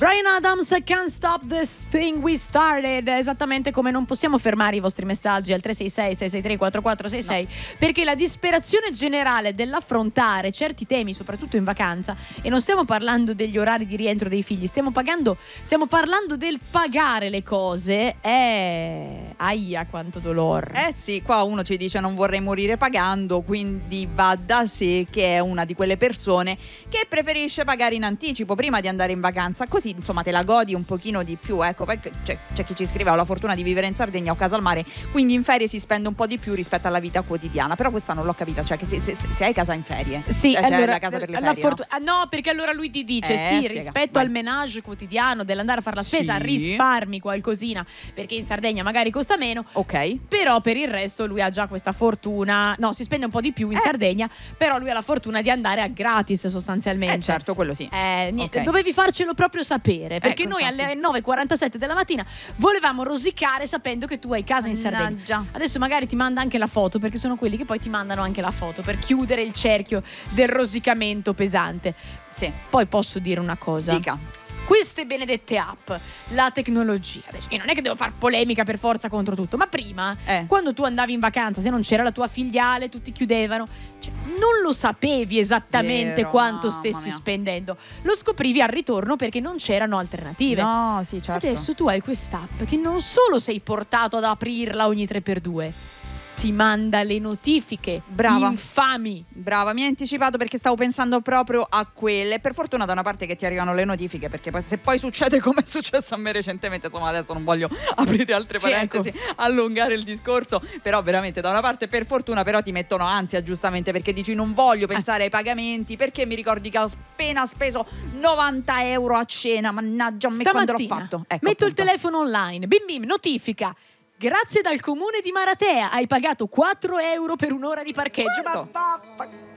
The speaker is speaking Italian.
Bryan Adams, Can't Stop This Thing We Started. Esattamente come non possiamo fermare i vostri messaggi al 366-663-4466, no, perché la disperazione generale dell'affrontare certi temi, soprattutto in vacanza, e non stiamo parlando degli orari di rientro dei figli, stiamo parlando del pagare le cose. Aia, quanto dolore. Sì, qua uno ci dice non vorrei morire pagando, quindi va da sé che è una di quelle persone che preferisce pagare in anticipo prima di andare in vacanza, così insomma te la godi un pochino di più. Ecco, c'è chi ci scrive: ho la fortuna di vivere in Sardegna o casa al mare, quindi in ferie si spende un po' di più rispetto alla vita quotidiana. Però questa non l'ho capita, cioè che se hai casa in ferie, sì, cioè, allora, se hai la casa per le ferie, no, perché allora lui ti dice sì, rispetto al menage quotidiano dell'andare a fare la spesa, risparmi qualcosina, perché in Sardegna magari costa meno, ok, però per il resto lui ha già questa fortuna, no, si spende un po' di più in Sardegna, però lui ha la fortuna di andare a gratis sostanzialmente. Certo, quello sì. Niente, dovevi farcelo proprio sapere, perché noi infatti, alle 9:47 della mattina volevamo rosicare sapendo che tu hai casa in Sardegna. Adesso magari ti manda anche la foto, perché sono quelli che poi ti mandano anche la foto per chiudere il cerchio del rosicamento pesante. Sì. Poi posso dire una cosa? Dica. Queste benedette app, la tecnologia, adesso io non è che devo far polemica per forza contro tutto, ma prima, quando tu andavi in vacanza, se non c'era la tua filiale, tutti chiudevano, cioè, non lo sapevi esattamente quanto stessi spendendo, lo scoprivi al ritorno perché non c'erano alternative. No, sì, certo. Adesso tu hai quest'app che non solo sei portato ad aprirla ogni 3x2, ti manda le notifiche. Brava. Infami. Brava, mi hai anticipato perché stavo pensando proprio a quelle. Per fortuna da una parte che ti arrivano le notifiche, perché poi, se poi succede come è successo a me recentemente, insomma adesso non voglio aprire altre parentesi, allungare il discorso, però veramente da una parte per fortuna, però ti mettono ansia giustamente, perché dici non voglio pensare ai pagamenti, perché mi ricordi che ho appena speso 90 euro a cena, mannaggia me quando l'ho fatto. Ecco, metto il telefono online, bim bim, notifica: grazie dal comune di Maratea, hai pagato 4 euro per un'ora di parcheggio. Quanto? Ma